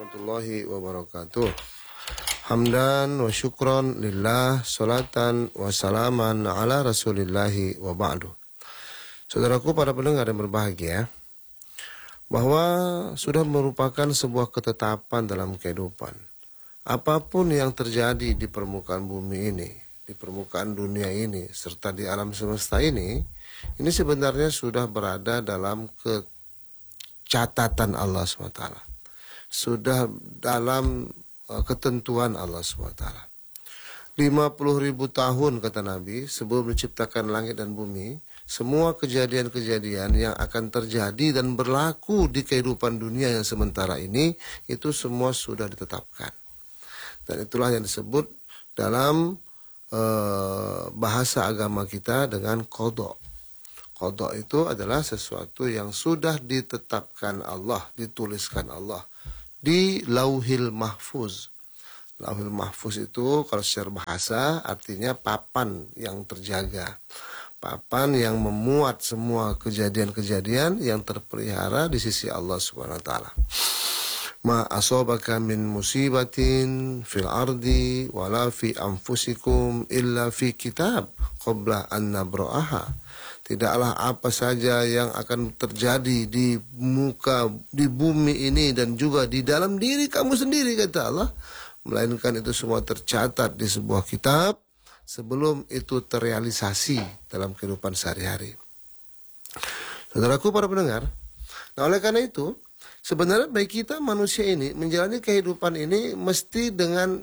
warahmatullahi wabarakatuh. Hamdan wa syukron lillah, salatan wa salaman ala rasulillahi wa ba'du. Saudaraku para pendengar yang berbahagia, bahwa sudah merupakan sebuah ketetapan dalam kehidupan. Apapun yang terjadi di permukaan bumi ini, di permukaan dunia ini, serta di alam semesta ini sebenarnya sudah berada dalam catatan Allah SWT. Sudah dalam ketentuan Allah SWT. 50.000 tahun kata Nabi sebelum menciptakan langit dan bumi, semua kejadian-kejadian yang akan terjadi dan berlaku di kehidupan dunia yang sementara ini, itu semua sudah ditetapkan. Dan itulah yang disebut dalam bahasa agama kita dengan qadha. Qadha itu adalah sesuatu yang sudah ditetapkan Allah, dituliskan Allah di Lauhil Mahfuz. Lauhil Mahfuz itu kalau secara bahasa artinya papan yang terjaga. Papan yang memuat semua kejadian-kejadian yang terpelihara di sisi Allah Subhanahu wa taala. Ma asabaka min musibatin fil ardi wala fi anfusikum illa fi kitab qabla an nabra'aha. Tidaklah apa saja yang akan terjadi di bumi ini dan juga di dalam diri kamu sendiri kata Allah, melainkan itu semua tercatat di sebuah kitab sebelum itu terrealisasi dalam kehidupan sehari-hari. Saudaraku para pendengar, nah oleh karena itu sebenarnya baik kita manusia ini menjalani kehidupan ini mesti dengan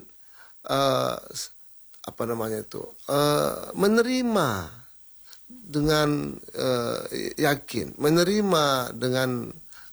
menerima dengan yakin, menerima dengan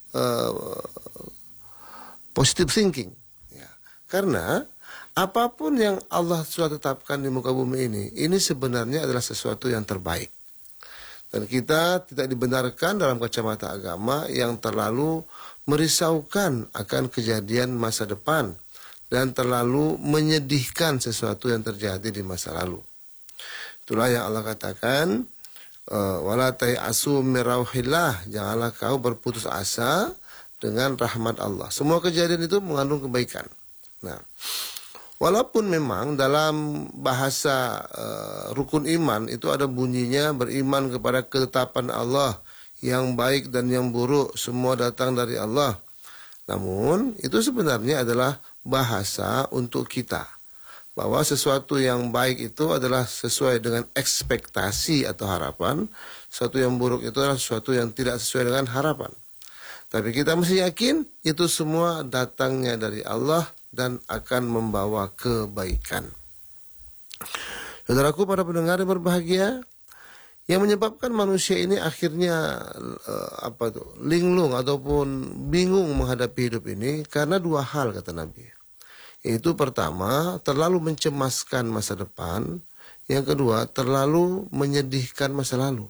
positive thinking. Ya. Karena apapun yang Allah sudah tetapkan di muka bumi ini sebenarnya adalah sesuatu yang terbaik. Dan kita tidak dibenarkan dalam kacamata agama yang terlalu merisaukan akan kejadian masa depan dan terlalu menyedihkan sesuatu yang terjadi di masa lalu. Itulah yang Allah katakan, wala tai'asu min rauhillah, janganlah kau berputus asa dengan rahmat Allah. Semua kejadian itu mengandung kebaikan. Nah, walaupun memang dalam bahasa rukun iman itu ada bunyinya beriman kepada ketetapan Allah yang baik dan yang buruk semua datang dari Allah. Namun itu sebenarnya adalah bahasa untuk kita, bahwa sesuatu yang baik itu adalah sesuai dengan ekspektasi atau harapan, sesuatu yang buruk itu adalah sesuatu yang tidak sesuai dengan harapan. Tapi kita mesti yakin itu semua datangnya dari Allah dan akan membawa kebaikan. Saudaraku para pendengar yang berbahagia, yang menyebabkan manusia ini akhirnya linglung ataupun bingung menghadapi hidup ini karena dua hal kata Nabi. Yaitu pertama, terlalu mencemaskan masa depan. Yang kedua, terlalu menyedihkan masa lalu.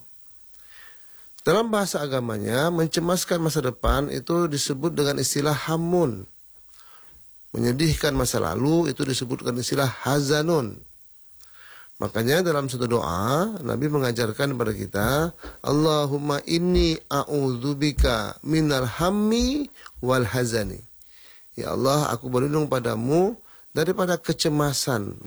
Dalam bahasa agamanya, mencemaskan masa depan itu disebut dengan istilah hamun. Menyedihkan masa lalu itu disebutkan istilah hazanun. Makanya dalam satu doa, Nabi mengajarkan kepada kita, Allahumma inni a'udzubika minal hammi wal hazani. Ya Allah, aku berlindung padamu daripada kecemasan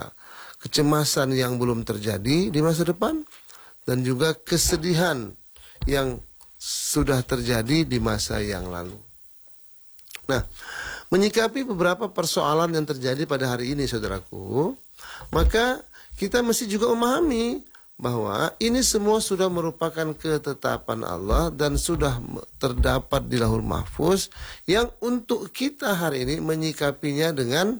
yang belum terjadi di masa depan dan juga kesedihan yang sudah terjadi di masa yang lalu. Nah, menyikapi beberapa persoalan yang terjadi pada hari ini, saudaraku, maka kita mesti juga memahami bahwa ini semua sudah merupakan ketetapan Allah dan sudah terdapat di Lauhul Mahfuz yang untuk kita hari ini menyikapinya dengan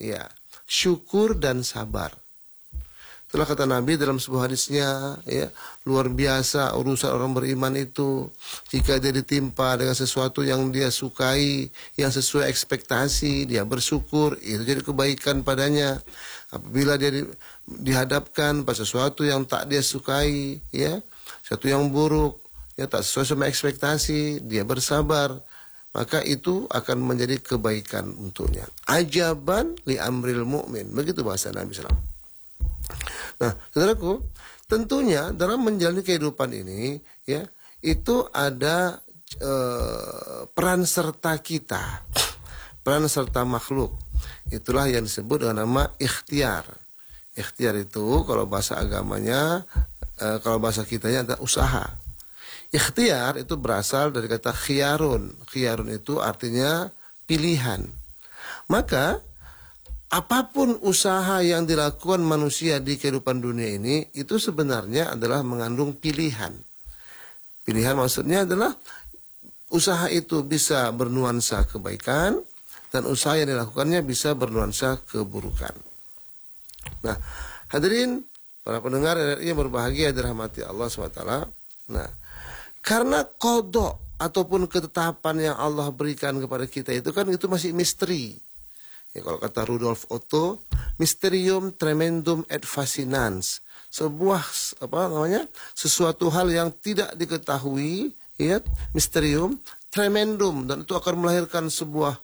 syukur dan sabar. Itulah kata Nabi dalam sebuah hadisnya, luar biasa urusan orang beriman itu. Jika dia ditimpa dengan sesuatu yang dia sukai, yang sesuai ekspektasi, dia bersyukur, itu jadi kebaikan padanya. Apabila dia dihadapkan pada sesuatu yang tak dia sukai, sesuatu yang buruk, tak sesuai sama ekspektasi, dia bersabar, maka itu akan menjadi kebaikan untuknya. Ajaban li amril mu'min, begitu bahasa Nabi SAW. Nah, saudaraku, tentunya dalam menjalani kehidupan ini, itu ada peran serta kita. peran serta makhluk. Itulah yang disebut dengan nama ikhtiar. Ikhtiar itu kalau bahasa agamanya, kalau bahasa kitanya adalah usaha. Ikhtiar itu berasal dari kata khiyarun. Khiyarun itu artinya pilihan. Maka apapun usaha yang dilakukan manusia di kehidupan dunia ini, itu sebenarnya adalah mengandung pilihan. Pilihan maksudnya adalah usaha itu bisa bernuansa kebaikan, dan usaha yang dilakukannya bisa bernuansa keburukan. Nah, hadirin, para pendengar yang berbahagia dirahmati Allah SWT. Nah, karena qada ataupun ketetapan yang Allah berikan kepada kita itu kan itu masih misteri. Ya, kalau kata Rudolf Otto, mysterium tremendum et fascinans. Sebuah sesuatu hal yang tidak diketahui, ya, misterium tremendum, dan itu akan melahirkan sebuah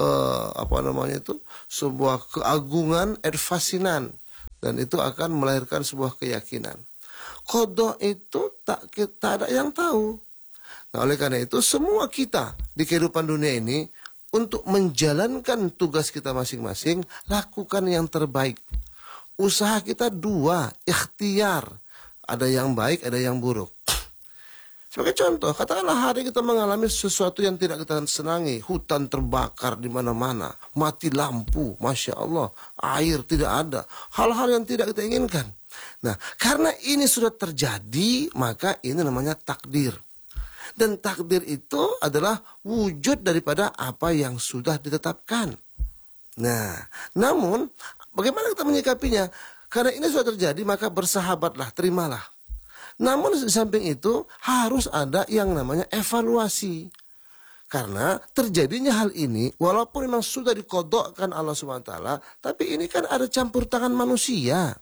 sebuah keagungan et fascinan, dan itu akan melahirkan sebuah keyakinan. Qada itu tak ada yang tahu. Nah, oleh karena itu semua kita di kehidupan dunia ini, untuk menjalankan tugas kita masing-masing, lakukan yang terbaik. Usaha kita dua, ikhtiar. Ada yang baik, ada yang buruk. Sebagai contoh, katakanlah hari kita mengalami sesuatu yang tidak kita senangi. Hutan terbakar di mana-mana. Mati lampu, Masya Allah. Air tidak ada. Hal-hal yang tidak kita inginkan. Nah, karena ini sudah terjadi, maka ini namanya takdir. Dan takdir itu adalah wujud daripada apa yang sudah ditetapkan. Nah, namun bagaimana kita menyikapinya? Karena ini sudah terjadi, maka bersahabatlah, terimalah. Namun di samping itu harus ada yang namanya evaluasi. Karena terjadinya hal ini, walaupun memang sudah dikodokkan Allah SWT, tapi ini kan ada campur tangan manusia.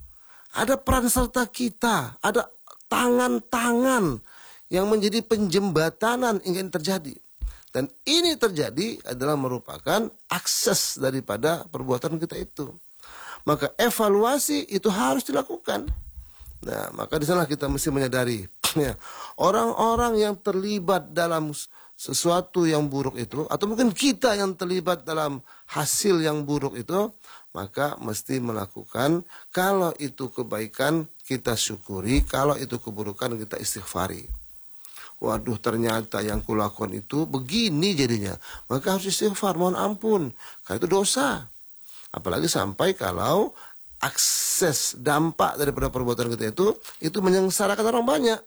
Ada peran serta kita, ada tangan-tangan yang menjadi penjembatanan ingin terjadi. Dan ini terjadi adalah merupakan akses daripada perbuatan kita itu. Maka evaluasi itu harus dilakukan. Nah, maka di sana kita mesti menyadari, ya, orang-orang yang terlibat dalam sesuatu yang buruk itu, atau mungkin kita yang terlibat dalam hasil yang buruk itu, maka mesti melakukan, kalau itu kebaikan kita syukuri, kalau itu keburukan kita istighfari. Waduh, ternyata yang kulakukan itu begini jadinya, maka harus istighfar, mohon ampun, karena itu dosa. Apalagi sampai kalau akses dampak daripada perbuatan kita itu menyengsarakan orang banyak.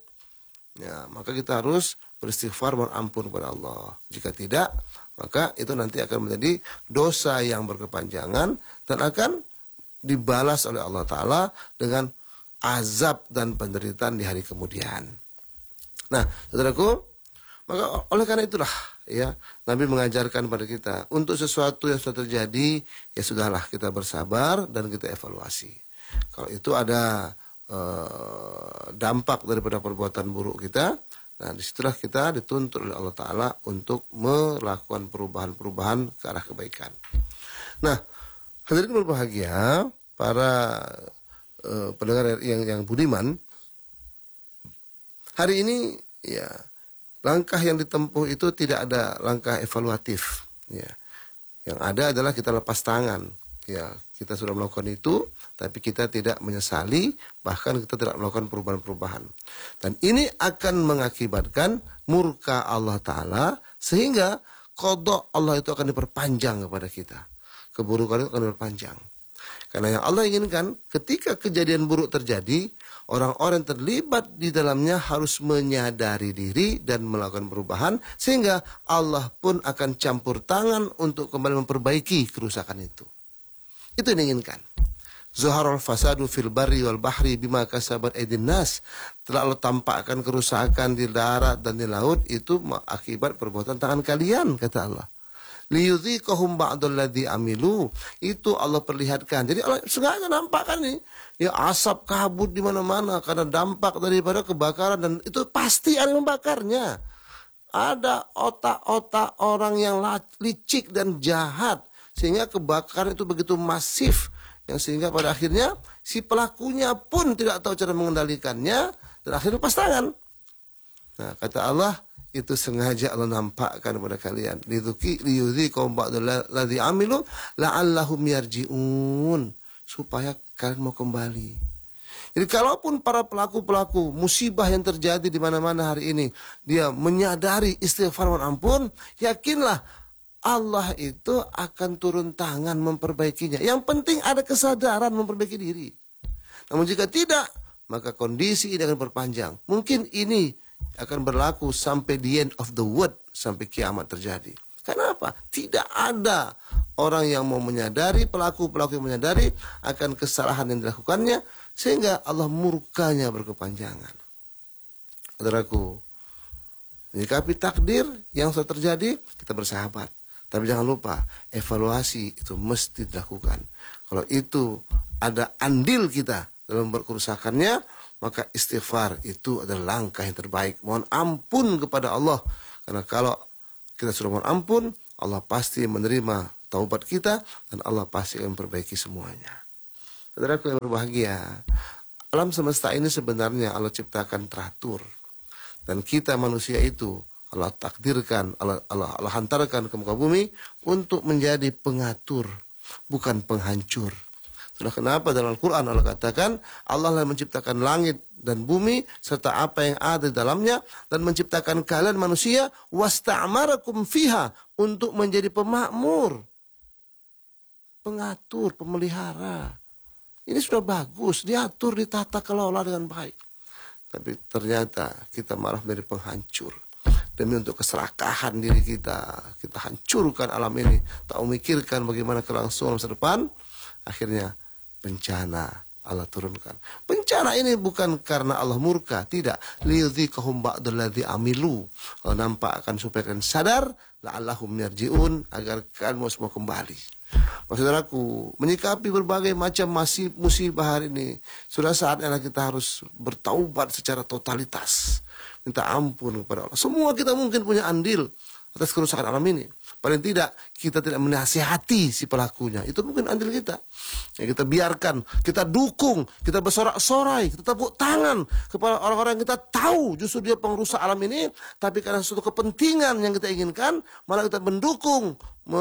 Ya, maka kita harus beristighfar, mohon ampun kepada Allah. Jika tidak, maka itu nanti akan menjadi dosa yang berkepanjangan dan akan dibalas oleh Allah Ta'ala dengan azab dan penderitaan di hari kemudian. Nah, saudaraku, maka oleh karena itulah, ya, Nabi mengajarkan pada kita untuk sesuatu yang sudah terjadi, ya sudahlah, kita bersabar dan kita evaluasi. Kalau itu ada dampak daripada perbuatan buruk kita, nah disitulah kita dituntut oleh Allah Ta'ala untuk melakukan perubahan-perubahan ke arah kebaikan. Nah, hadirin berbahagia, para pendengar yang budiman, hari ini, ya, langkah yang ditempuh itu tidak ada langkah evaluatif, ya. Yang ada adalah kita lepas tangan, ya. Kita sudah melakukan itu, tapi kita tidak menyesali, bahkan kita tidak melakukan perubahan-perubahan. Dan ini akan mengakibatkan murka Allah Ta'ala, sehingga qada Allah itu akan diperpanjang kepada kita. Keburukan itu akan diperpanjang. Karena yang Allah inginkan, ketika kejadian buruk terjadi, orang-orang yang terlibat di dalamnya harus menyadari diri dan melakukan perubahan, sehingga Allah pun akan campur tangan untuk kembali memperbaiki kerusakan itu. Itu yang diinginkan. Zuharul fasadu fil barri wal bahri bima kasabat aydin nas. Telah Allah tampakkan kerusakan di darat dan di laut itu akibat perbuatan tangan kalian, kata Allah. Liyudhiqahum ba'dalladzi amilu. Itu Allah perlihatkan. Jadi Allah sengaja nampakkan nih, ya, asap kabut di mana-mana karena dampak daripada kebakaran, dan itu pasti ada yang membakarnya. Ada otak-otak orang yang licik dan jahat sehingga kebakaran itu begitu masif, yang sehingga pada akhirnya si pelakunya pun tidak tahu cara mengendalikannya dan akhirnya lepas tangan. Nah, kata Allah, itu sengaja Allah nampakkan kepada kalian. Liyudhiqahum ba'dalladzi amilu la'allahum yarji'un, supaya kalian mau kembali. Jadi kalaupun para pelaku-pelaku musibah yang terjadi di mana-mana hari ini, dia menyadari istighfar mohon ampun, yakinlah Allah itu akan turun tangan memperbaikinya. Yang penting ada kesadaran memperbaiki diri. Namun jika tidak, maka kondisi ini akan berpanjang. Mungkin ini akan berlaku sampai the end of the world, sampai kiamat terjadi. Kenapa? Tidak ada orang yang mau menyadari, pelaku-pelaku yang menyadari akan kesalahan yang dilakukannya, sehingga Allah murkanya berkepanjangan. Saudaraku, menyikapi takdir yang sudah terjadi, kita bersahabat. Tapi jangan lupa, evaluasi itu mesti dilakukan. Kalau itu ada andil kita dalam kerusakannya, maka istighfar itu adalah langkah yang terbaik. Mohon ampun kepada Allah. Karena kalau kita sudah mohon ampun, Allah pasti menerima taubat kita, dan Allah pasti akan memperbaiki semuanya. Saudaraku yang berbahagia, alam semesta ini sebenarnya Allah ciptakan teratur. Dan kita manusia itu Allah takdirkan, Allah hantarkan ke muka bumi untuk menjadi pengatur, bukan penghancur. Sudah kenapa dalam Al-Quran Allah katakan Allah yang menciptakan langit dan bumi serta apa yang ada di dalamnya, dan menciptakan kalian manusia wasta'amarakum fiha, untuk menjadi pemakmur, pengatur, pemelihara. Ini sudah bagus, diatur, ditata kelola dengan baik. Tapi ternyata kita malah menjadi penghancur. Demi untuk keserakahan diri kita hancurkan alam ini, tak memikirkan bagaimana kelangsungan masa depan. Akhirnya bencana Allah turunkan. Bencana ini bukan karena Allah murka, tidak. Liyudhiqahum ba'dalladzi amilu. Allah nampakkan supaya kalian sadar, la'allahum yarji'un, agar kalian mau semua kembali. Saudaraku, menyikapi berbagai macam musibah hari ini, sudah saatnya kita harus bertaubat secara totalitas. Minta ampun kepada Allah. Semua kita mungkin punya andil atas kerusakan alam ini. Paling tidak kita tidak menasihati si pelakunya. Itu mungkin andil kita. Ya, kita biarkan, kita dukung, kita bersorak-sorai, kita tepuk tangan kepada orang-orang yang kita tahu justru dia pengrusak alam ini, tapi karena suatu kepentingan yang kita inginkan, malah kita mendukung,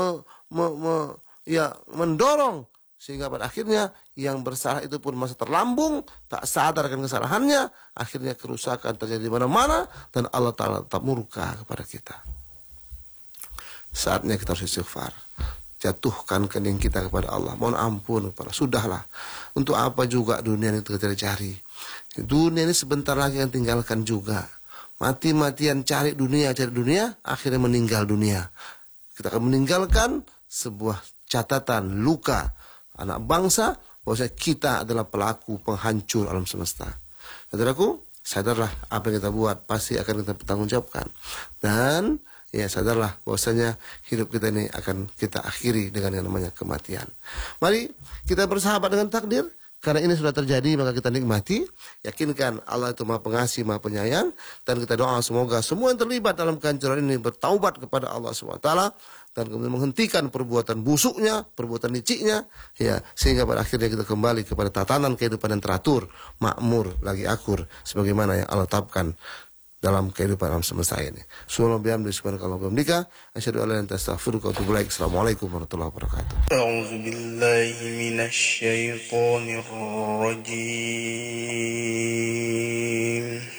mendorong, sehingga pada akhirnya yang bersalah itu pun masa terlambung, tak sadar akan kesalahannya, akhirnya kerusakan terjadi di mana-mana, dan Allah Ta'ala tetap murka kepada kita. Saatnya kita harus istighfar, jatuhkan kening kita kepada Allah, mohon ampun kepada. Sudahlah, untuk apa juga dunia ini kita cari. Dunia ini sebentar lagi akan tinggalkan juga. Mati-matian cari dunia, akhirnya meninggal dunia. Kita akan meninggalkan sebuah catatan luka anak bangsa bahwa kita adalah pelaku penghancur alam semesta. Saudaraku, sadarlah apa yang kita buat pasti akan kita pertanggungjawabkan. Dan ya sadarlah bahwasanya hidup kita ini akan kita akhiri dengan yang namanya kematian. Mari kita bersahabat dengan takdir. Karena ini sudah terjadi, maka kita nikmati. Yakinkan Allah itu Maha Pengasih, Maha Penyayang. Dan kita doa semoga semua yang terlibat dalam kehancuran ini bertaubat kepada Allah SWT. Dan kemudian menghentikan perbuatan busuknya, perbuatan liciknya. Ya, sehingga pada akhirnya kita kembali kepada tatanan kehidupan yang teratur, makmur, lagi akur. Sebagaimana yang Allah tetapkan dalam kehidupan alam semesta ini. Assalamualaikum warahmatullahi wabarakatuh. A'udzu billahi minasy syaithanir rajim.